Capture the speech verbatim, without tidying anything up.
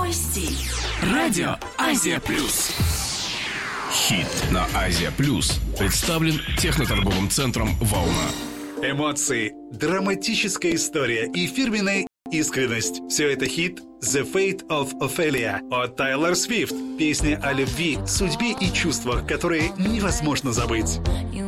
Новости. Радио Азия Плюс. Хит на Азия Плюс представлен техноторговым центром «Волна». Эмоции, драматическая история и фирменная искренность. Все это хит «The Fate of Ophelia» от Тайлор Свифт. Песня о любви, судьбе и чувствах, которые невозможно забыть.